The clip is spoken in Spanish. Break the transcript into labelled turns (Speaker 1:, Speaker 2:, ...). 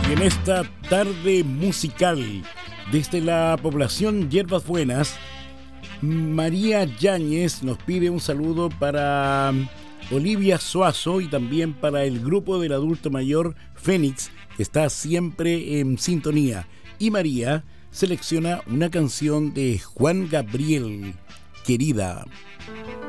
Speaker 1: Y en esta tarde musical, desde la población Hierbas Buenas, María Yáñez nos pide un saludo para Olivia Suazo y también para el grupo del adulto mayor Fénix, que está siempre en sintonía. Y María selecciona una canción de Juan Gabriel, Querida.